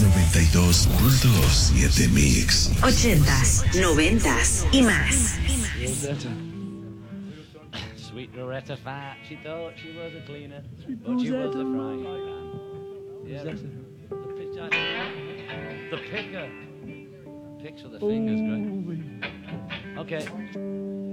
92.7 Mix. 80s, 90s y más. Sweet Loretta Fat, she thought she was a cleaner, but she was a frying pan. Yeah, the picker. Picks with the fingers, great. Okay.